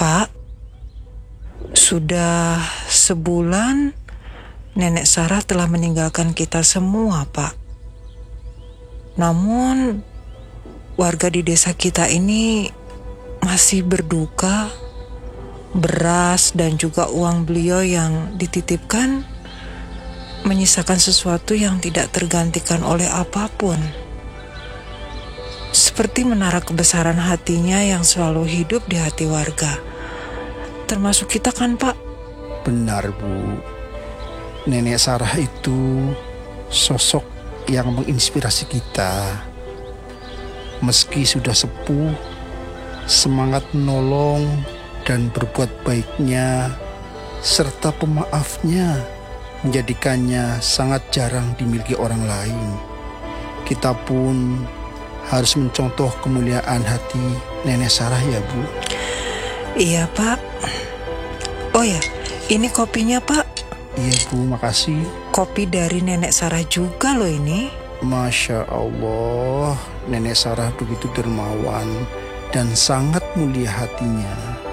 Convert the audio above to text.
Pak, sudah sebulan Nenek Sarah telah meninggalkan kita semua, Pak. Namun warga di desa kita ini masih berduka. Beras dan juga uang beliau yang dititipkan menyisakan sesuatu yang tidak tergantikan oleh apapun. Seperti menara kebesaran hatinya yang selalu hidup di hati warga. Termasuk kita kan, Pak? Benar, Bu. Nenek Sarah itu sosok yang menginspirasi kita. Meski sudah sepuh, semangat menolong dan berbuat baiknya serta pemaafnya menjadikannya sangat jarang dimiliki orang lain. Kita pun harus mencontoh kemuliaan hati Nenek Sarah ya, Bu. Iya, Pak. Oh ya, ini kopinya, Pak. Iya, Bu, makasih. Kopi dari Nenek Sarah juga loh ini. Masya Allah, Nenek Sarah begitu dermawan dan sangat mulia hatinya.